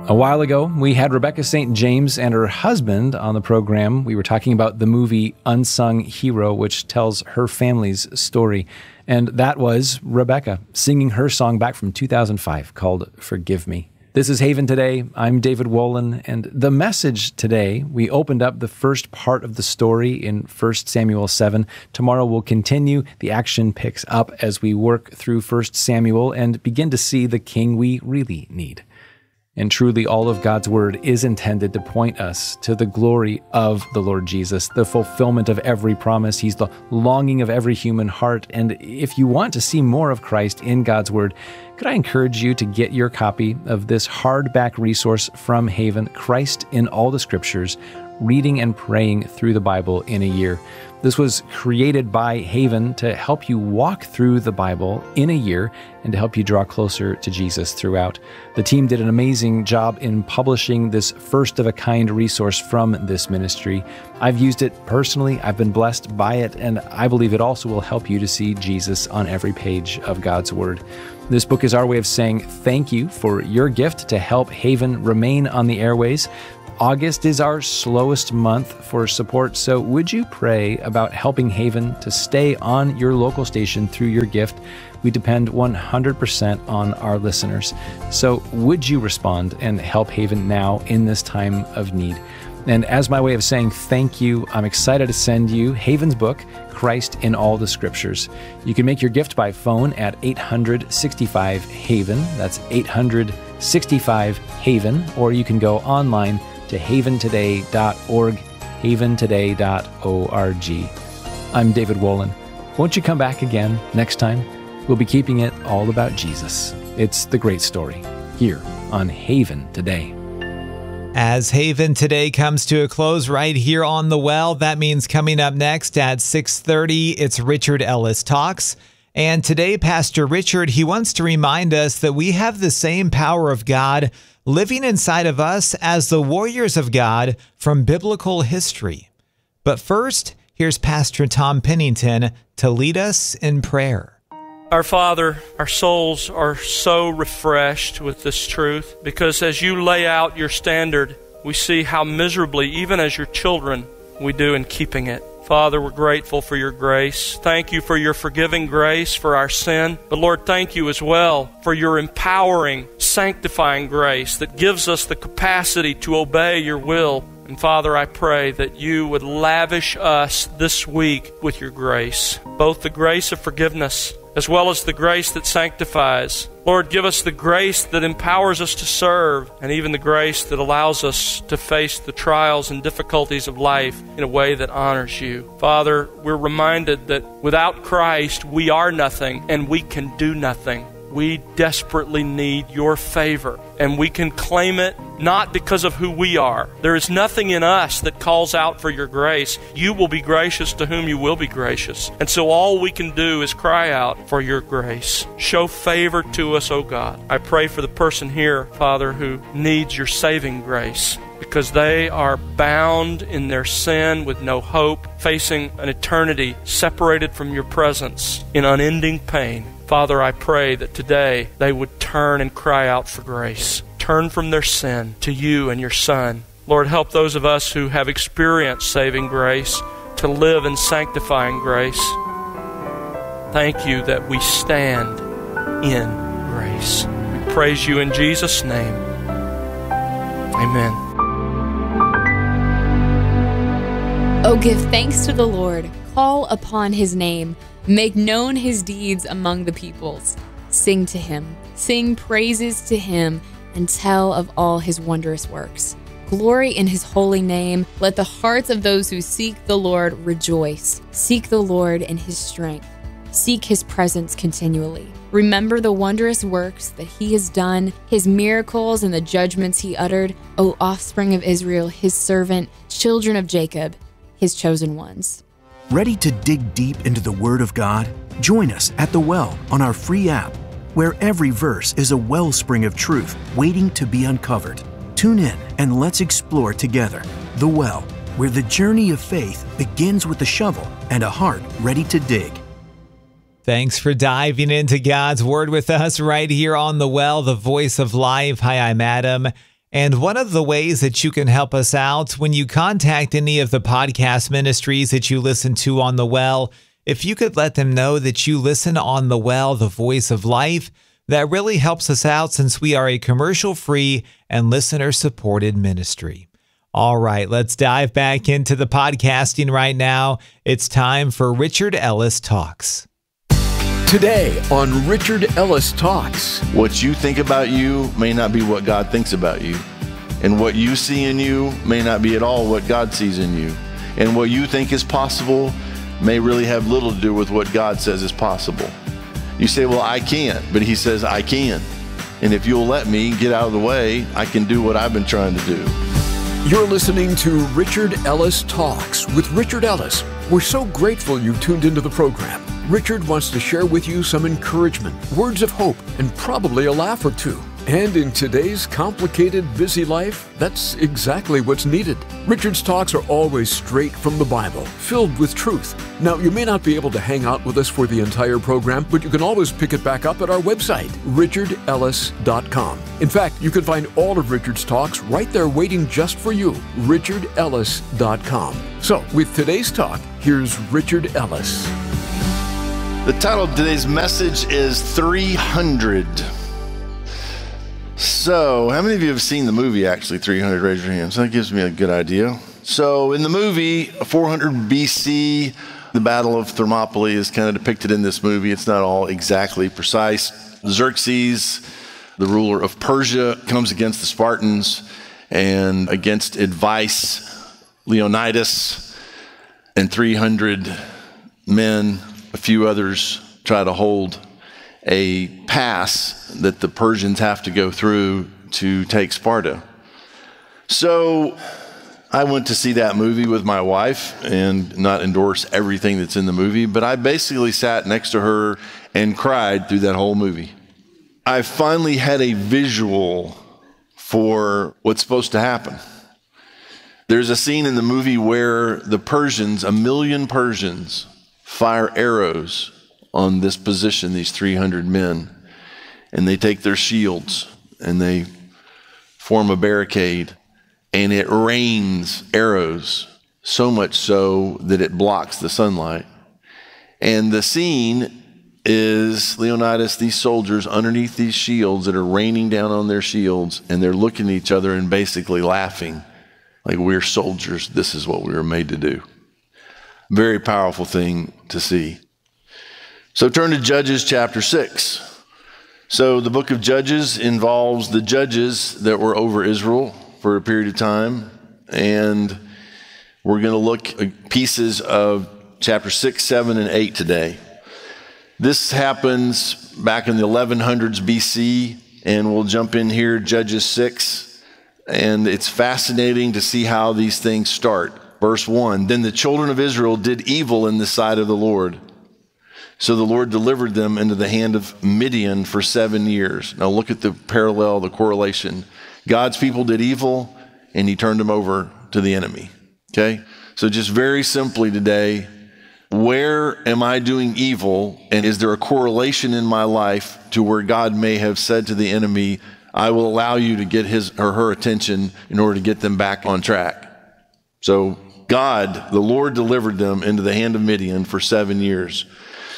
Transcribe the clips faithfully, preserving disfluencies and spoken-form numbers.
A while ago, we had Rebecca Saint James and her husband on the program. We were talking about the movie Unsung Hero, which tells her family's story. And that was Rebecca singing her song back from two thousand five called Forgive Me. This is Haven Today. I'm David Wolin, and the message today, we opened up the first part of the story in First Samuel seven. Tomorrow we'll continue. The action picks up as we work through First Samuel and begin to see the king we really need. And truly, all of God's word is intended to point us to the glory of the Lord Jesus, the fulfillment of every promise. He's the longing of every human heart. And if you want to see more of Christ in God's word, could I encourage you to get your copy of this hardback resource from Haven, Christ in All the Scriptures, Reading and Praying Through the Bible in a Year. This was created by Haven to help you walk through the Bible in a year and to help you draw closer to Jesus throughout. The team did an amazing job in publishing this first-of-a-kind resource from this ministry. I've used it personally, I've been blessed by it, and I believe it also will help you to see Jesus on every page of God's Word. This book is our way of saying thank you for your gift to help Haven remain on the airways. August is our slowest month for support, so would you pray about helping Haven to stay on your local station through your gift? We depend one hundred percent on our listeners. So would you respond and help Haven now in this time of need? And as my way of saying thank you, I'm excited to send you Haven's book, Christ in All the Scriptures. You can make your gift by phone at eight hundred sixty-five Haven. That's eight hundred sixty-five Haven. Or you can go online to haven today dot org, haven today dot org. I'm David Wolin. Won't you come back again next time? We'll be keeping it all about Jesus. It's the great story here on Haven Today. As Haven Today comes to a close right here on The Well, that means coming up next at six thirty, it's Richard Ellis Talks. And today, Pastor Richard, he wants to remind us that we have the same power of God living inside of us as the warriors of God from biblical history. But first, here's Pastor Tom Pennington to lead us in prayer. Our Father, our souls are so refreshed with this truth because as you lay out your standard, we see how miserably, even as your children, we do in keeping it. Father, we're grateful for your grace. Thank you for your forgiving grace for our sin. But Lord, thank you as well for your empowering, sanctifying grace that gives us the capacity to obey your will. And Father, I pray that you would lavish us this week with your grace, both the grace of forgiveness as well as the grace that sanctifies. Lord, give us the grace that empowers us to serve, and even the grace that allows us to face the trials and difficulties of life in a way that honors you. Father, we're reminded that without Christ, we are nothing and we can do nothing. We desperately need your favor, and we can claim it not because of who we are. There is nothing in us that calls out for your grace. You will be gracious to whom you will be gracious. And so all we can do is cry out for your grace. Show favor to us, O God. I pray for the person here, Father, who needs your saving grace, because they are bound in their sin with no hope, facing an eternity separated from your presence in unending pain. Father, I pray that today they would turn and cry out for grace. Turn from their sin to you and your Son. Lord, help those of us who have experienced saving grace to live in sanctifying grace. Thank you that we stand in grace. We praise you in Jesus' name. Amen. Oh, give thanks to the Lord. Call upon his name. Make known his deeds among the peoples. Sing to him. Sing praises to him and tell of all his wondrous works. Glory in his holy name. Let the hearts of those who seek the Lord rejoice. Seek the Lord in his strength. Seek his presence continually. Remember the wondrous works that he has done, his miracles and the judgments he uttered, O offspring of Israel, his servant, children of Jacob, his chosen ones. Ready to dig deep into the Word of God? Join us at The Well on our free app, where every verse is a wellspring of truth waiting to be uncovered. Tune in and let's explore together The Well, where the journey of faith begins with a shovel and a heart ready to dig. Thanks for diving into God's Word with us right here on The Well, the voice of life. Hi, I'm Adam. And one of the ways that you can help us out when you contact any of the podcast ministries that you listen to on The Well, if you could let them know that you listen on The Well, the voice of life, that really helps us out since we are a commercial-free and listener-supported ministry. All right, let's dive back into the podcasting right now. It's time for Richard Ellis Talks. Today on Richard Ellis Talks. What you think about you may not be what God thinks about you. And what you see in you may not be at all what God sees in you. And what you think is possible may really have little to do with what God says is possible. You say, well, I can't, but he says, I can. And if you'll let me get out of the way, I can do what I've been trying to do. You're listening to Richard Ellis Talks with Richard Ellis. We're so grateful you tuned into the program. Richard wants to share with you some encouragement, words of hope, and probably a laugh or two. And in today's complicated, busy life, that's exactly what's needed. Richard's talks are always straight from the Bible, filled with truth. Now, you may not be able to hang out with us for the entire program, but you can always pick it back up at our website, richard ellis dot com. In fact, you can find all of Richard's talks right there waiting just for you, richard ellis dot com. So, with today's talk, here's Richard Ellis. The title of today's message is three hundred. So, how many of you have seen the movie, actually, three hundred? Raise your hands. That gives me a good idea. So, in the movie, four hundred B C, the Battle of Thermopylae is kind of depicted in this movie. It's not all exactly precise. Xerxes, the ruler of Persia, comes against the Spartans, and against advice, Leonidas and three hundred men, a few others, try to hold a pass that the Persians have to go through to take Sparta. So I went to see that movie with my wife, and not endorse everything that's in the movie, but I basically sat next to her and cried through that whole movie. I finally had a visual for what's supposed to happen. There's a scene in the movie where the Persians, a million Persians, fire arrows on this position, these three hundred men, and they take their shields and they form a barricade, and it rains arrows, so much so that it blocks the sunlight. And the scene is Leonidas, these soldiers underneath these shields that are raining down on their shields, and they're looking at each other and basically laughing like, we're soldiers, this is what we were made to do. Very powerful thing to see. So turn to Judges chapter six. So the book of Judges involves the judges that were over Israel for a period of time. And we're going to look at pieces of chapter six, seven, and eight today. This happens back in the eleven hundreds B C, and we'll jump in here, Judges six. And it's fascinating to see how these things start. Verse one, then the children of Israel did evil in the sight of the Lord. So the Lord delivered them into the hand of Midian for seven years. Now look at the parallel, the correlation. God's people did evil, and he turned them over to the enemy. Okay? So just very simply today, where am I doing evil? And is there a correlation in my life to where God may have said to the enemy, I will allow you to get his or her attention in order to get them back on track? So God, the Lord, delivered them into the hand of Midian for seven years.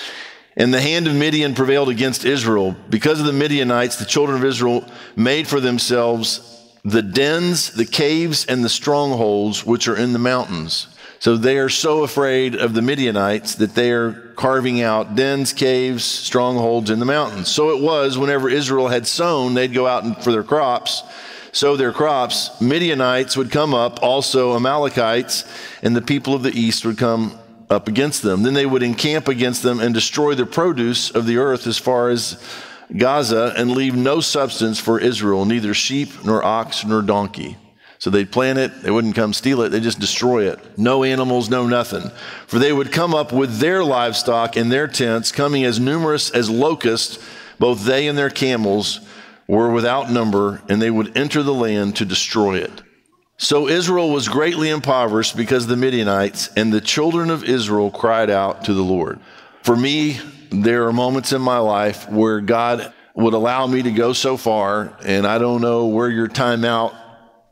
And the hand of Midian prevailed against Israel. Because of the Midianites, the children of Israel made for themselves the dens, the caves, and the strongholds which are in the mountains. So they are so afraid of the Midianites that they are carving out dens, caves, strongholds in the mountains. So it was whenever Israel had sown, they'd go out and, for their crops, sow their crops. Midianites would come up, also Amalekites, and the people of the east would come up against them. Then they would encamp against them and destroy the produce of the earth as far as Gaza, and leave no substance for Israel, neither sheep nor ox nor donkey. So they'd plant it, they wouldn't come steal it, they just destroy it. No animals, no nothing. For they would come up with their livestock and their tents, coming as numerous as locusts. Both they and their camels were without number, and they would enter the land to destroy it. So Israel was greatly impoverished because of the Midianites, and the children of Israel cried out to the Lord. For me, there are moments in my life where God would allow me to go so far, and I don't know where your timeout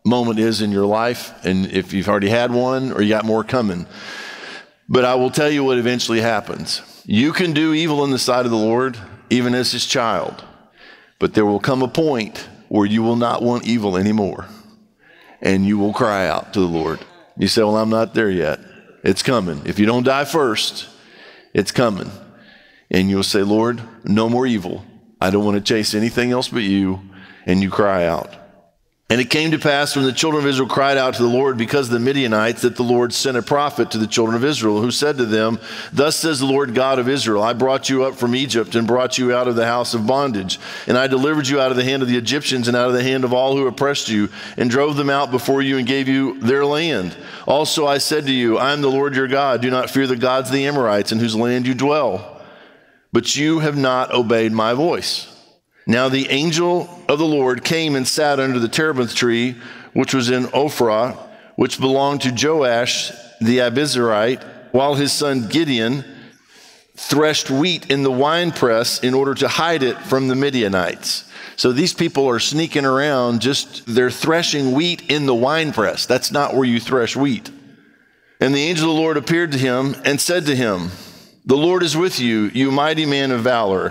moment is in your life, and if you've already had one or you got more coming. But I will tell you what eventually happens. You can do evil in the sight of the Lord, even as his child. But there will come a point where you will not want evil anymore. And you will cry out to the Lord. You say, well, I'm not there yet. It's coming. If you don't die first, it's coming. And you'll say, Lord, no more evil. I don't want to chase anything else but you. And you cry out. And it came to pass when the children of Israel cried out to the Lord because of the Midianites that the Lord sent a prophet to the children of Israel who said to them, thus says the Lord God of Israel, I brought you up from Egypt and brought you out of the house of bondage. And I delivered you out of the hand of the Egyptians and out of the hand of all who oppressed you and drove them out before you and gave you their land. Also I said to you, I am the Lord your God. Do not fear the gods of the Amorites in whose land you dwell. But you have not obeyed my voice. Now the angel of the Lord came and sat under the terebinth tree, which was in Ophrah, which belonged to Joash the Abizarite, while his son Gideon threshed wheat in the winepress in order to hide it from the Midianites. So these people are sneaking around, just they're threshing wheat in the winepress. That's not where you thresh wheat. And the angel of the Lord appeared to him and said to him, the Lord is with you, you mighty man of valor.